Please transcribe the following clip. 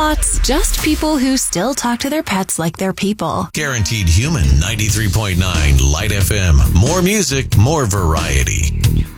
robots, just people who still talk to their pets like they're people. Guaranteed Human 93.9 Light FM. More music, more variety.